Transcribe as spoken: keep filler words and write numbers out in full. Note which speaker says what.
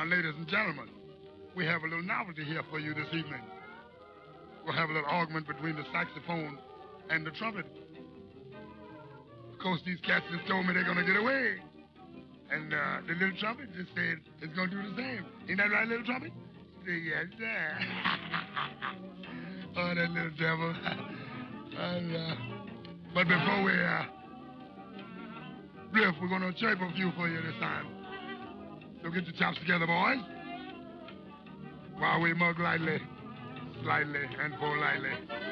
Speaker 1: Now, ladies and gentlemen, we have a little novelty here for you this evening. We'll have a little argument between the saxophone and the trumpet. Of course, these cats just told me they're going to get away. And uh, the little trumpet just said it's going to do the same. Ain't that right, little trumpet? Say, yes, sir. Oh, that little devil. And, uh, but before we uh, riff, we're going to chirp a few for you this time. So get your chops together, boys. While we mug lightly, slightly, and politely.